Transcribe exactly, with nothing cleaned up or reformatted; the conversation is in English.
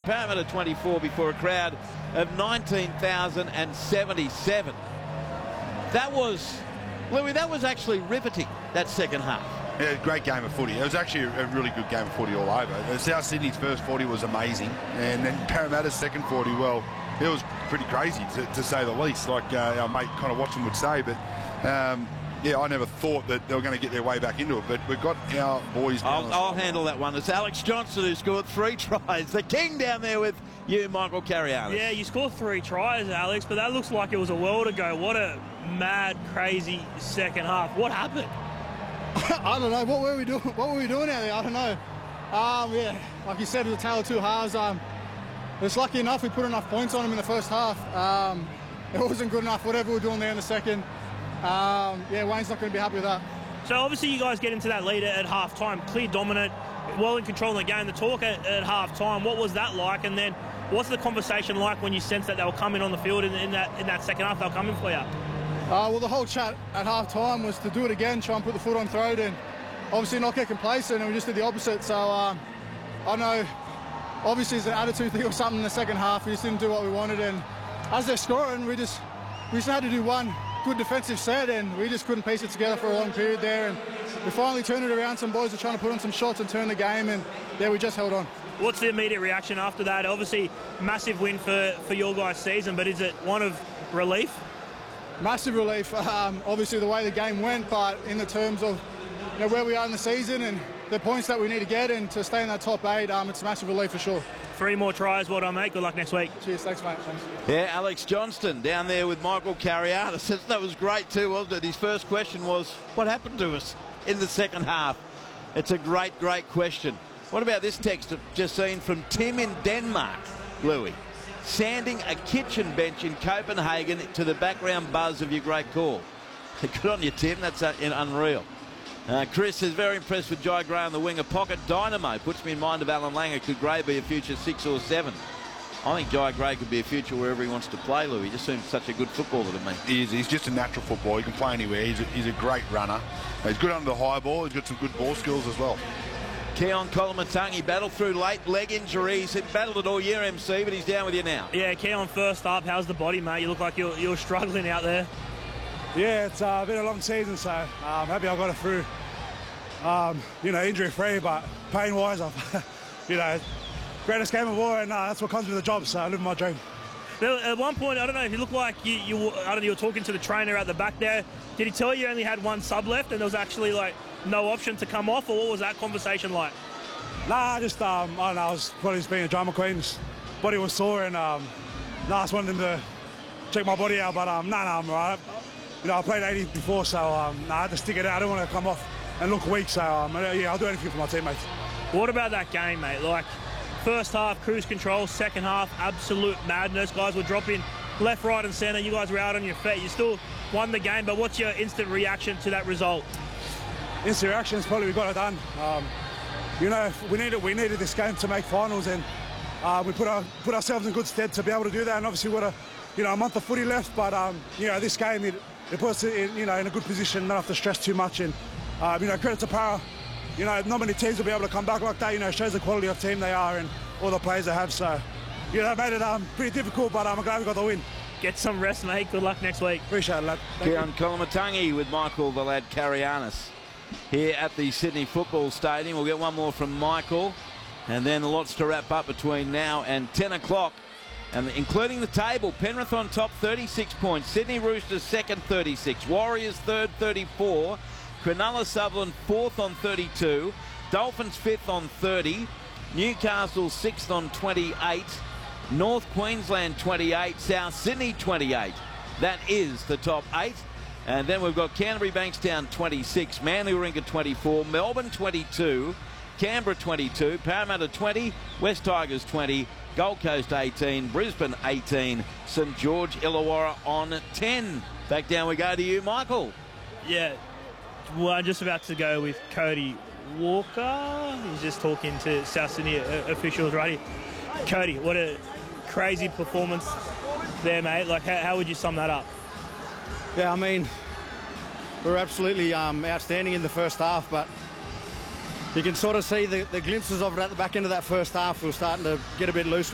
Parramatta twenty-four before a crowd of nineteen thousand seventy-seven. That was, Louis, that was actually riveting, that second half. Yeah, great game of footy. It was actually a really good game of footy all over. South Sydney's first forty was amazing, and then Parramatta's second forty, well, it was pretty crazy, to, to say the least, like uh, our mate kind of watching would say. But um, yeah, I never thought that they were going to get their way back into it, but we've got our boys now. I'll, I'll handle that one. It's Alex Johnston who scored three tries. The king down there with you, Michael Carianis. Yeah, you scored three tries, Alex, but that looks like it was a world ago. What a mad, crazy second half. What happened? I don't know. What were we doing? What were we doing out there? I don't know. Um, yeah, like you said, it was a tale of two halves. Um, it's lucky enough we put enough points on them in the first half. Um, it wasn't good enough. Whatever we were doing there in the second. Um, yeah, Wayne's not going to be happy with that. So obviously you guys get into that lead at half time, clear dominant, well in control of the game. The talk at, at half time, what was that like? And then what's the conversation like when you sense that they'll come in on the field in, in that in that second half? They'll come in for you. Uh, well, the whole chat at half time was to do it again, try and put the foot on throat, and obviously not get complacent, and we just did the opposite. So um, I know obviously it's an attitude thing or something in the second half. We just didn't do what we wanted, and as they're scoring, we just we just had to do one good defensive set, and we just couldn't piece it together for a long period there, and we finally turned it around. Some boys were trying to put on some shots and turn the game, and yeah, we just held on. What's the immediate reaction after that? Obviously massive win for for your guys' season, but is it one of relief? Massive relief, um, obviously the way the game went, but in the terms of you know, where we are in the season and the points that we need to get and to stay in that top eight, um, it's a massive relief for sure. Three more tries, well done, mate. Good luck next week. Cheers, thanks, mate. Thanks. Yeah, Alex Johnston down there with Michael Carianis. That was great too, wasn't it? His first question was, what happened to us in the second half? It's a great, great question. What about this text I've just seen from Tim in Denmark, Louis? Sanding a kitchen bench in Copenhagen to the background buzz of your great call. Good on you, Tim. That's uh, unreal. Uh, Chris is very impressed with Jai Gray on the wing. A pocket dynamo puts me in mind of Alan Langer. Could Gray be a future six or seven? I think Jai Gray could be a future wherever he wants to play, Lou. He just seems such a good footballer to me. He is. He's just a natural footballer. He can play anywhere. He's a, he's a great runner. He's good under the high ball. He's got some good ball skills as well. Keon Kolomatangi battled through late leg injuries. He battled it all year, M C, but he's down with you now. Yeah, Keon, first up, how's the body, mate? You look like you're, you're struggling out there. Yeah, it's uh, been a long season, so I'm happy I got it through. Um, you know, injury-free, but pain-wise, I've, you know, greatest game of war, and uh, that's what comes with the job, so I live my dream. Now, at one point, I don't know if you look like you, you, I don't know, you were talking to the trainer at the back there. Did he tell you you only had one sub left and there was actually, like, no option to come off, or what was that conversation like? Nah, just, um, I don't know, I was probably just being a drama queen. His body was sore, and, um, nah, I just wanted him to check my body out, but, um, nah, nah, I'm all right. You know, I played eighty before, so, um, nah, I had to stick it out. I didn't want to come off and look weak, so, um, yeah, I'll do anything for my teammates. What about that game, mate? Like, first half, cruise control. Second half, absolute madness. Guys were dropping left, right and centre. You guys were out on your feet. You still won the game, but what's your instant reaction to that result? Instant reaction is probably we got it done. Um, you know, we needed we needed this game to make finals, and uh, we put our put ourselves in good stead to be able to do that. And obviously, we've got a you know a month of footy left, but um, you know this game it, it puts us in, you know in a good position, not have to stress too much. And uh, you know, credit to Para. You know, not many teams will be able to come back like that. You know, it shows the quality of team they are and all the players they have. So, you know, it made it um, pretty difficult, but I'm glad we got the win. Get some rest, mate. Good luck next week. Appreciate it, lad. Keon Kolomatangi with Michael the lad Carianis here at the Sydney Football Stadium. We'll get one more from Michael, and then lots to wrap up between now and ten o'clock. And including the table, Penrith on top, thirty-six points. Sydney Roosters second, thirty-six. Warriors third, thirty-four. Cronulla Sutherland fourth on thirty-two. Dolphins fifth on thirty. Newcastle sixth on twenty-eight. North Queensland twenty-eight. South Sydney twenty-eight. That is the top eight. And then we've got Canterbury Bankstown twenty-six. Manly Warringah twenty-four. Melbourne twenty-two. Canberra twenty-two. Parramatta twenty. West Tigers twenty. Gold Coast eighteen. Brisbane eighteen. St George Illawarra on ten. Back down we go to you, Michael. Yeah. Well, I'm just about to go with Cody Walker. He's just talking to South Sydney officials right here. Cody, what a crazy performance there, mate. Like, how, how would you sum that up? Yeah, I mean, we were absolutely um, outstanding in the first half, but you can sort of see the, the glimpses of it at the back end of that first half. We were starting to get a bit loose.